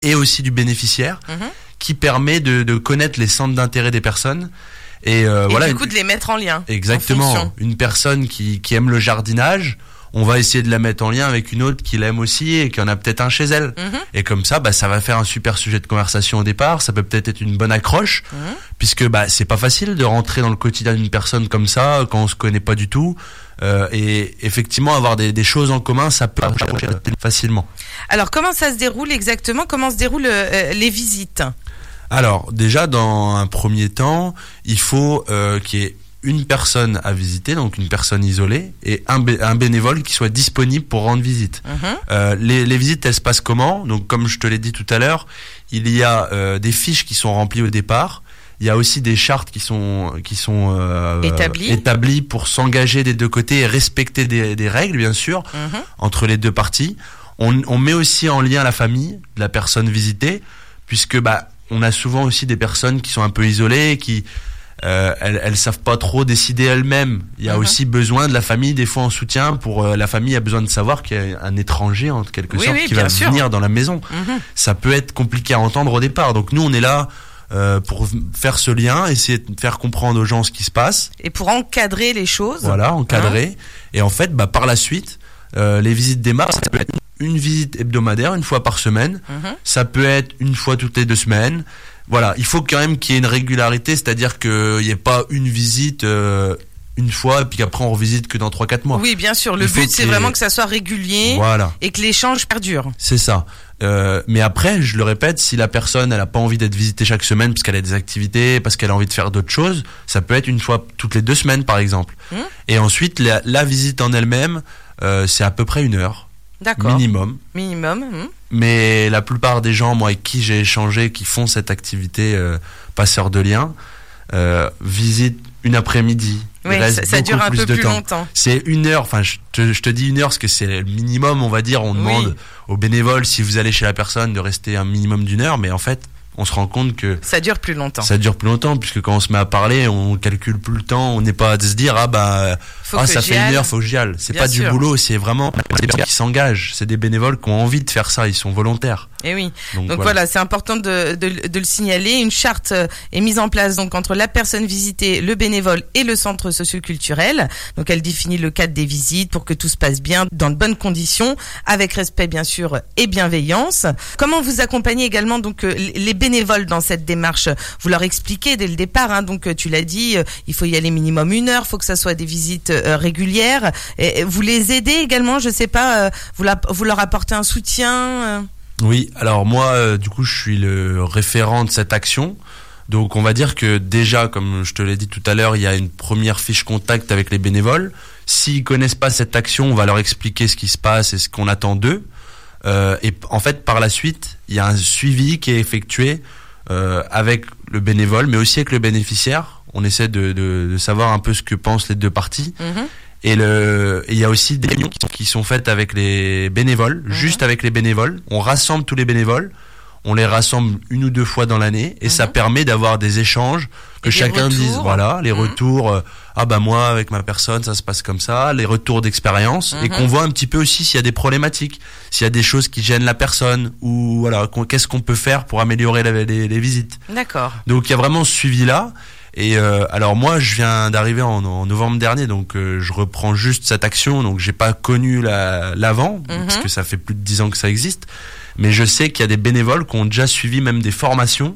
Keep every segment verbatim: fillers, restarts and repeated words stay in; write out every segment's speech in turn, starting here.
et aussi du bénéficiaire, mmh. qui permet de, de connaître les centres d'intérêt des personnes. Et, euh, et voilà, du coup de les mettre en lien. Exactement. En une personne qui, qui aime le jardinage, on va essayer de la mettre en lien avec une autre qui l'aime aussi et qui en a peut-être un chez elle. Mmh. Et comme ça, bah, ça va faire un super sujet de conversation au départ. Ça peut peut-être être une bonne accroche, mmh. puisque bah, c'est pas facile de rentrer dans le quotidien d'une personne comme ça quand on se connaît pas du tout. Euh, et effectivement, avoir des, des choses en commun, ça peut accrocher facilement. Alors, comment ça se déroule exactement ? Comment se déroulent euh, les visites ? Alors, déjà, dans un premier temps, il faut euh, qu'il y ait une personne à visiter, donc une personne isolée, et un, bé- un bénévole qui soit disponible pour rendre visite. Mmh. Euh, les, les visites, elles se passent comment ? Donc, comme je te l'ai dit tout à l'heure, il y a euh, des fiches qui sont remplies au départ. Il y a aussi des chartes qui sont qui sont euh, établies. établies pour s'engager des deux côtés et respecter des, des règles, bien sûr, mmh. entre les deux parties. On, on met aussi en lien la famille de la personne visitée, puisque bah on a souvent aussi des personnes qui sont un peu isolées, qui Euh, elles, elles savent pas trop décider elles-mêmes. Il y a mmh. aussi besoin de la famille, des fois en soutien. Pour euh, la famille a besoin de savoir qu'il y a un étranger en quelque oui, sorte oui, qui va sûr. venir dans la maison. Mmh. Ça peut être compliqué à entendre au départ. Donc nous, on est là euh, pour faire ce lien, essayer de faire comprendre aux gens ce qui se passe. Et pour encadrer les choses. Voilà, encadrer. Hein. Et en fait, bah par la suite, euh, les visites démarrent. Ça peut être une visite hebdomadaire, une fois par semaine. Mmh. Ça peut être une fois toutes les deux semaines. Voilà, il faut quand même qu'il y ait une régularité, c'est-à-dire qu'il n'y ait pas une visite euh, une fois et puis qu'après on revisite que dans trois quatre mois. Oui, bien sûr, le il but c'est vraiment que ça soit régulier, voilà. et que l'échange perdure. C'est ça. Euh, mais après, je le répète, si la personne elle a pas envie d'être visitée chaque semaine parce qu'elle a des activités, parce qu'elle a envie de faire d'autres choses, ça peut être une fois toutes les deux semaines par exemple. Mmh. Et ensuite, la, la visite en elle-même, euh, c'est à peu près une heure. D'accord. Minimum. Minimum. Mmh. Mais la plupart des gens, moi, avec qui j'ai échangé, qui font cette activité euh, passeur de liens, euh, visitent une après-midi. Oui, ça, ça dure un peu plus temps. longtemps. C'est une heure, enfin, je te, je te dis une heure parce que c'est le minimum, on va dire. On demande oui. aux bénévoles, si vous allez chez la personne, de rester un minimum d'une heure, mais en fait, on se rend compte que ça dure plus longtemps. Ça dure plus longtemps puisque quand on se met à parler, on calcule plus le temps. On n'est pas à se dire ah bah faut ah que ça fait une heure, faut que j'y aille. C'est Bien pas sûr. du boulot, c'est vraiment des personnes qui s'engagent. C'est des bénévoles qui ont envie de faire ça. Ils sont volontaires. Et oui. Donc, donc voilà, voilà c'est important de, de, de le signaler. Une charte est mise en place donc entre la personne visitée, le bénévole et le centre socioculturel. Donc elle définit le cadre des visites pour que tout se passe bien dans de bonnes conditions, avec respect bien sûr et bienveillance. Comment vous accompagnez également donc les bénévoles dans cette démarche? Vous leur expliquez dès le départ. Hein, donc tu l'as dit, il faut y aller minimum une heure. Il faut que ça soit des visites euh, régulières. Et vous les aidez également. Je sais pas. Euh, vous, la, vous leur apportez un soutien. Euh... Oui, alors moi, euh, du coup, je suis le référent de cette action. Donc, on va dire que déjà, comme je te l'ai dit tout à l'heure, il y a une première fiche contact avec les bénévoles. S'ils connaissent pas cette action, on va leur expliquer ce qui se passe et ce qu'on attend d'eux. Euh, et en fait, par la suite, il y a un suivi qui est effectué euh, avec le bénévole, mais aussi avec le bénéficiaire. On essaie de, de, de savoir un peu ce que pensent les deux parties. Mmh. Et le, il y a aussi des réunions qui sont faites avec les bénévoles, mmh. juste avec les bénévoles. On rassemble tous les bénévoles, on les rassemble une ou deux fois dans l'année, et mmh. ça permet d'avoir des échanges, que et chacun dise, voilà, les mmh. retours, euh, ah bah moi avec ma personne ça se passe comme ça, les retours d'expérience, mmh. et qu'on voit un petit peu aussi s'il y a des problématiques, s'il y a des choses qui gênent la personne, ou voilà, qu'est-ce qu'on peut faire pour améliorer la, les, les visites. D'accord. Donc il y a vraiment ce suivi-là. Et euh, alors moi je viens d'arriver en, en novembre dernier, donc euh, je reprends juste cette action, donc j'ai pas connu la, l'avant, mm-hmm. parce que ça fait plus de dix ans que ça existe, mais je sais qu'il y a des bénévoles qui ont déjà suivi même des formations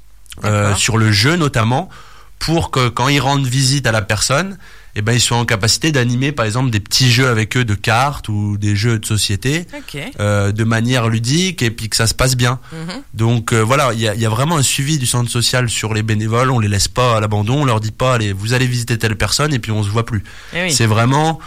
euh, sur le jeu notamment, pour que quand ils rendent visite à la personne, eh ben ils soient en capacité d'animer par exemple des petits jeux avec eux de cartes ou des jeux de société, okay. euh, de manière ludique, et puis que ça se passe bien. Mm-hmm. Donc euh, voilà, il y a, y a vraiment un suivi du centre social sur les bénévoles. On les laisse pas à l'abandon, on leur dit pas allez vous allez visiter telle personne et puis on se voit plus. Eh oui. C'est vraiment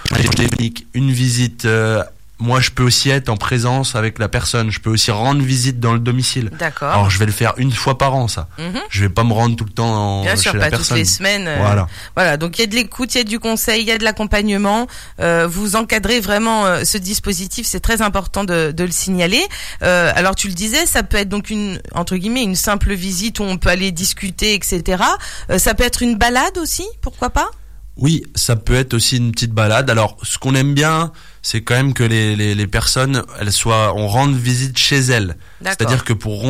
une visite. Euh, Moi, je peux aussi être en présence avec la personne. Je peux aussi rendre visite dans le domicile. D'accord. Alors, je vais le faire une fois par an, ça. Mm-hmm. Je vais pas me rendre tout le temps en, Bien chez sûr, la pas personne. toutes les semaines. Euh, voilà. Voilà. Donc, il y a de l'écoute, il y a du conseil, il y a de l'accompagnement. Euh, vous encadrez vraiment euh, ce dispositif. C'est très important de, de le signaler. Euh, alors, tu le disais, ça peut être donc une, entre guillemets, une simple visite où on peut aller discuter, et cetera. Euh, ça peut être une balade aussi, pourquoi pas? Oui, ça peut être aussi une petite balade. Alors, ce qu'on aime bien, c'est quand même que les, les, les personnes, elles soient, on rende visite chez elles. D'accord. C'est-à-dire que pour